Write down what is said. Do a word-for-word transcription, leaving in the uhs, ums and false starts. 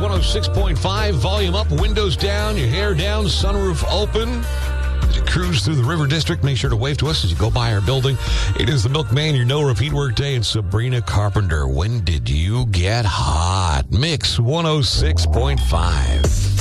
one oh six point five. Volume up, windows down, your hair down, sunroof open. As you cruise through the River District, make sure to wave to us as you go by our building. It is the Milkman, your no repeat work day, and Sabrina Carpenter. When did you get hot? Mix one oh six point five.